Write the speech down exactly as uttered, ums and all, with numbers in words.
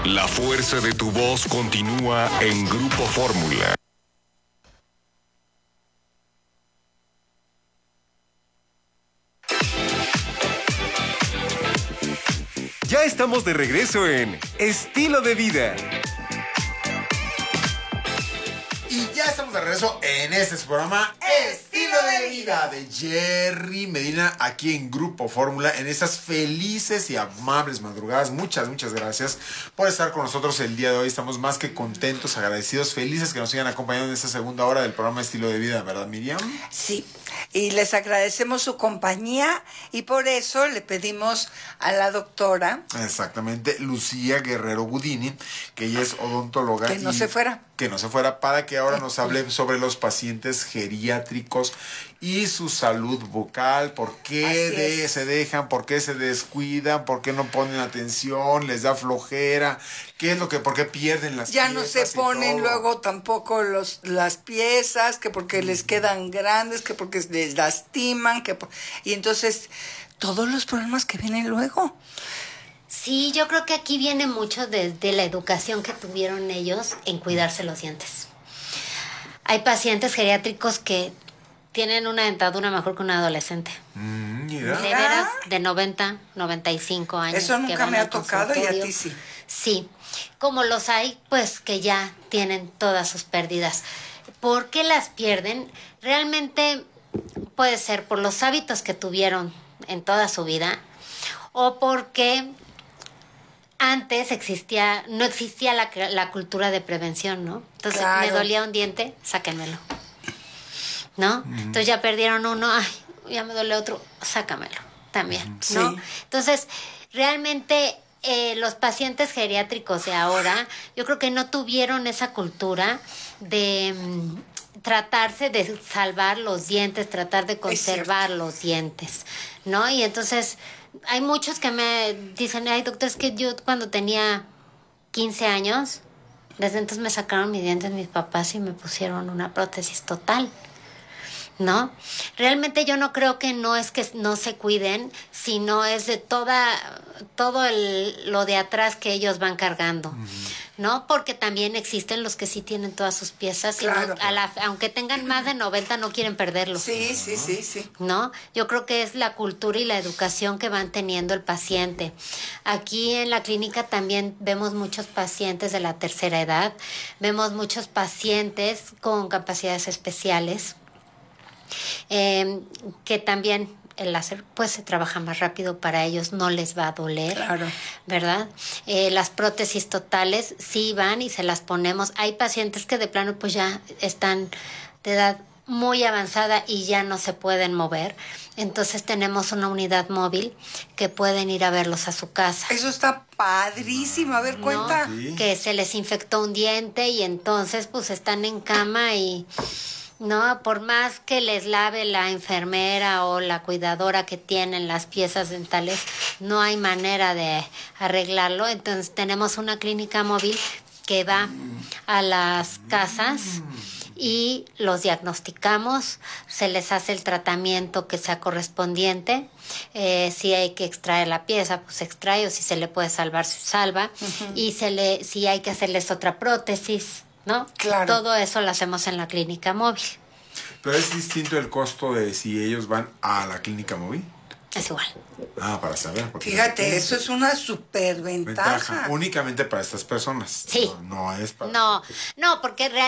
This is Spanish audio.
La fuerza de tu voz continúa en Grupo Fórmula. Ya estamos de regreso en Estilo de Vida. Y ya estamos de regreso en este programa Estilo de Vida de Jerry Medina, aquí en Grupo Fórmula, en estas felices y amables madrugadas. Muchas, muchas gracias por estar con nosotros el día de hoy. Estamos más que contentos, agradecidos, felices que nos sigan acompañando en esta segunda hora del programa Estilo de Vida, ¿verdad, Miriam? Sí, y les agradecemos su compañía y por eso le pedimos a la doctora... Exactamente, Lucía Guerrero Gudini, que ella es odontóloga. Que no se fuera. Que no se fuera para que ahora nos hable sobre los pacientes geriátricos y su salud bucal, por qué de, se dejan, por qué se descuidan, por qué no ponen atención, les da flojera, qué es lo que, por qué pierden las ya piezas. Ya no se ponen luego tampoco los las piezas, que porque mm. les quedan grandes, que porque les lastiman, que por, y entonces todos los problemas que vienen luego. Sí, yo creo que aquí viene mucho desde la educación que tuvieron ellos en cuidarse los dientes. Hay pacientes geriátricos que tienen una dentadura mejor que un adolescente. Mm, mira. De veras, de noventa, noventa y cinco años. Eso nunca me ha tocado y a ti sí. Sí, como los hay, pues que ya tienen todas sus pérdidas. ¿Por qué las pierden? Realmente puede ser por los hábitos que tuvieron en toda su vida o porque... Antes existía, no existía la, la cultura de prevención, ¿no? Entonces, claro. Me dolía un diente, sáquenmelo, ¿no? Uh-huh. Entonces ya perdieron uno, ay, ya me duele otro, sácamelo también, uh-huh. ¿no? Sí. Entonces, realmente eh, los pacientes geriátricos de ahora, yo creo que no tuvieron esa cultura de um, tratarse de salvar los dientes, tratar de conservar los dientes, ¿no? Y entonces... Hay muchos que me dicen, ay, doctor, es que yo cuando tenía quince años, desde entonces me sacaron mis dientes mis papás y me pusieron una prótesis total, ¿no? Realmente yo no creo que no es que no se cuiden, sino es de toda, todo el, lo de atrás que ellos van cargando, uh-huh. ¿no? Porque también existen los que sí tienen todas sus piezas, claro. y no, a la, aunque tengan más de noventa no quieren perderlo. Sí, sí, sí, sí. ¿No? Yo creo que es la cultura y la educación que van teniendo el paciente. Aquí en la clínica también vemos muchos pacientes de la tercera edad, vemos muchos pacientes con capacidades especiales, eh, que también el láser pues se trabaja más rápido para ellos, no les va a doler, claro. ¿verdad? Eh, las prótesis totales sí van y se las ponemos. Hay pacientes que de plano pues ya están de edad muy avanzada y ya no se pueden mover. Entonces tenemos una unidad móvil que pueden ir a verlos a su casa. Eso está padrísimo. A ver, cuenta. ¿No? Sí. Que se les infectó un diente y entonces pues están en cama y... No, por más que les lave la enfermera o la cuidadora que tienen las piezas dentales, no hay manera de arreglarlo. Entonces tenemos una clínica móvil que va a las casas y los diagnosticamos, se les hace el tratamiento que sea correspondiente. Eh, si hay que extraer la pieza, pues se extrae, o si se le puede salvar, se salva. Uh-huh. Y se le, si hay que hacerles otra prótesis, ¿no? Claro. Todo eso lo hacemos en la clínica móvil. Pero es distinto el costo de si ellos van a la clínica móvil. Es igual. Ah, para saber. Fíjate, eso es una superventaja. Ventaja, únicamente para estas personas. Sí. No, no es para... No, no, porque realmente